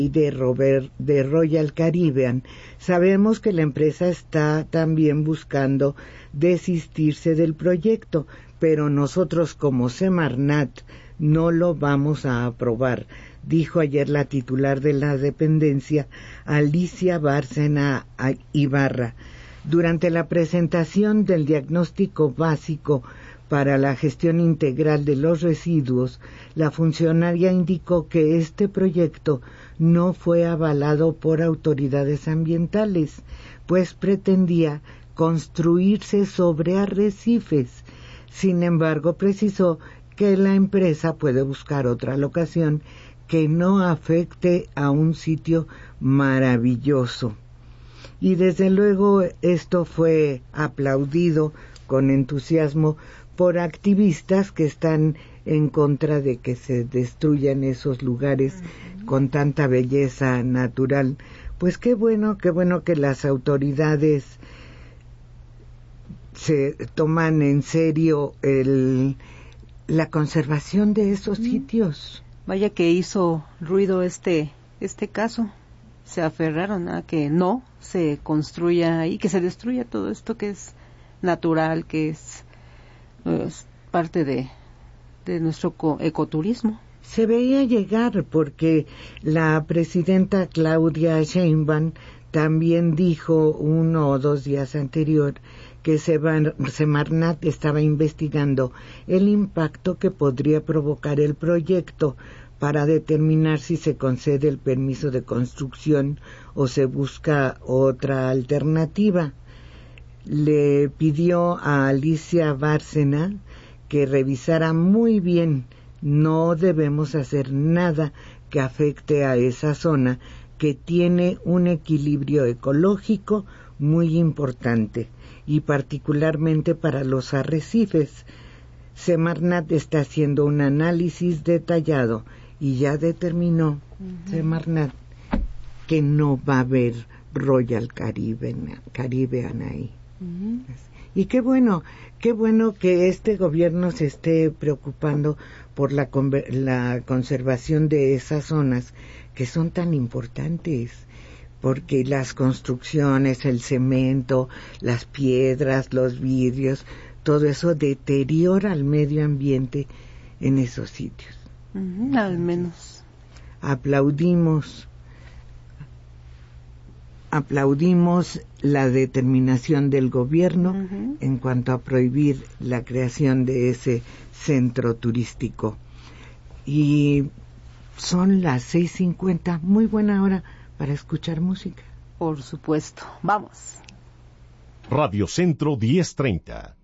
de Royal Caribbean. Sabemos que la empresa está también buscando desistirse del proyecto, pero nosotros como Semarnat no lo vamos a aprobar, dijo ayer la titular de la dependencia, Alicia Bárcena Ibarra. Durante la presentación del diagnóstico básico para la gestión integral de los residuos, la funcionaria indicó que este proyecto no fue avalado por autoridades ambientales, pues pretendía construirse sobre arrecifes. Sin embargo, precisó que la empresa puede buscar otra locación que no afecte a un sitio maravilloso. Y desde luego esto fue aplaudido con entusiasmo por activistas que están en contra de que se destruyan esos lugares con tanta belleza natural. Pues qué bueno que las autoridades se toman en serio la conservación de esos sitios. Vaya que hizo ruido este caso. Se aferraron a que no se construya ahí, que se destruya todo esto que es natural, que es parte de nuestro ecoturismo. Se veía llegar porque la presidenta Claudia Sheinbaum también dijo 1 o 2 días anterior que Semarnat estaba investigando el impacto que podría provocar el proyecto para determinar si se concede el permiso de construcción o se busca otra alternativa. Le pidió a Alicia Bárcena que revisara muy bien. No debemos hacer nada que afecte a esa zona que tiene un equilibrio ecológico muy importante y particularmente para los arrecifes. Semarnat está haciendo un análisis detallado y ya determinó Semarnat que no va a haber Royal Caribbean ahí. Y qué bueno que este gobierno se esté preocupando por la conservación de esas zonas que son tan importantes, porque las construcciones, el cemento, las piedras, los vidrios, todo eso deteriora el medio ambiente en esos sitios. Al menos. Aplaudimos la determinación del gobierno en cuanto a prohibir la creación de ese centro turístico. Y son las 6:50, muy buena hora para escuchar música. Por supuesto, vamos. Radio Centro 1030.